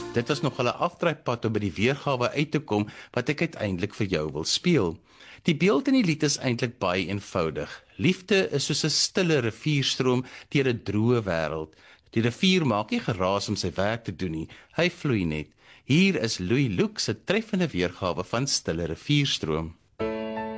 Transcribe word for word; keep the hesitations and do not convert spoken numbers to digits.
Dit was nog 'n afdryppad om by die weergawe uit te kom wat ek uiteindelik vir jou wil speel. Die beeld in die lied is eintlik baie eenvoudig. Liefde is soos 'n stille rivierstroom deur 'n droë wêreld. Die rivier maak nie geraas om sy werk te doen nie, hy vloei net. Hier is Louis Luke se treffende weergawe van Stille Rivierstroom.